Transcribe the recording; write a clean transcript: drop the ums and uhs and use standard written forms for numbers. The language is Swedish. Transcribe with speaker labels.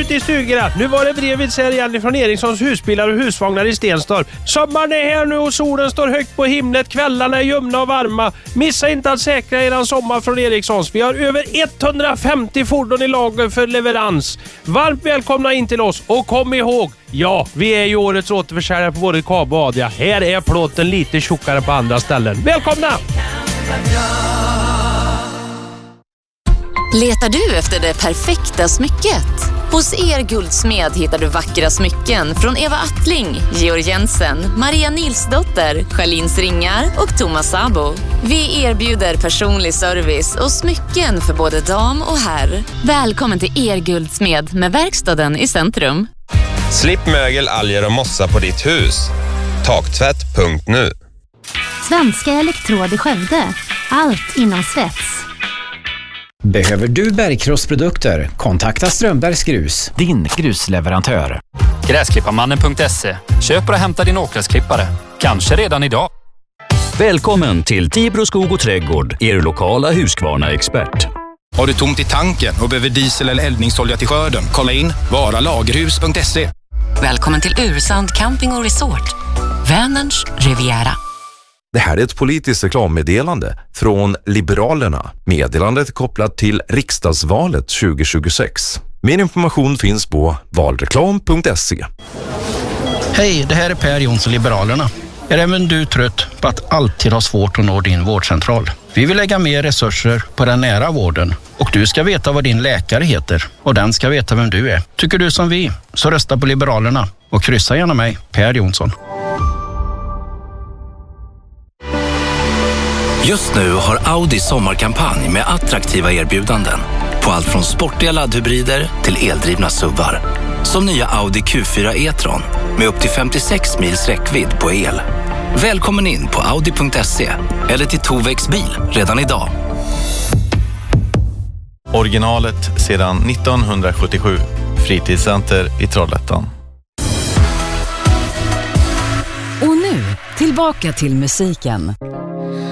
Speaker 1: ut i stugorna. Nu var det brevet här igen från Erikssons husbilar och husvagnar i Stenstorp. Sommaren är här nu och solen står högt på himlet. Kvällarna är ljumna och varma. Missa inte att säkra eran sommar från Erikssons. Vi har över 150 fordon i lager för leverans. Varmt välkomna in till oss och kom ihåg, ja, vi är ju årets återförsäljare på både Kabo och Adria. Här är plåten lite tjockare på andra ställen. Välkomna!
Speaker 2: Letar du efter det perfekta smycket? Hos Guldsmed hittar du vackra smycken från Eva Attling, Georg Jensen, Maria Nilsdotter, Charlins Ringar och Thomas Sabo. Vi erbjuder personlig service och smycken för både dam och herr. Välkommen till Guldsmed med verkstaden i centrum.
Speaker 3: Slipp mögel, alger och mossa på ditt hus. Taktvätt.nu.
Speaker 4: Svenska Elektrod i Skövde. Allt inom svets.
Speaker 5: Behöver du bergkrossprodukter? Kontakta Strömbergs Grus.
Speaker 6: Din grusleverantör. Gräsklipparmannen.se. Köp och hämta din åkgräsklippare. Kanske redan idag.
Speaker 7: Välkommen till Tibro skog och trädgård, er lokala Husqvarna-expert.
Speaker 8: Har du tomt i tanken och behöver diesel eller eldningsolja till skörden? Kolla in varalagerhus.se.
Speaker 2: Välkommen till Ursand Camping och Resort. Vänerns Riviera.
Speaker 9: Det här är ett politiskt reklammeddelande från Liberalerna. Meddelandet kopplat till riksdagsvalet 2026. Mer information finns på valreklam.se.
Speaker 10: Hej, det här är Per Jonsson, Liberalerna. Är även du trött på att alltid ha svårt att nå din vårdcentral? Vi vill lägga mer resurser på den nära vården. Och du ska veta vad din läkare heter. Och den ska veta vem du är. Tycker du som vi, så rösta på Liberalerna. Och kryssa gärna mig, Per Jonsson.
Speaker 11: Just nu har Audi sommarkampanj med attraktiva erbjudanden på allt från sportiga laddhybrider till eldrivna SUVar. Som nya Audi Q4 e-tron med upp till 56 mils räckvidd på el. Välkommen in på audi.se eller till Tovex bil redan idag.
Speaker 12: Originalet sedan 1977. Fritidscenter i Trollhättan.
Speaker 13: Och nu, tillbaka till musiken.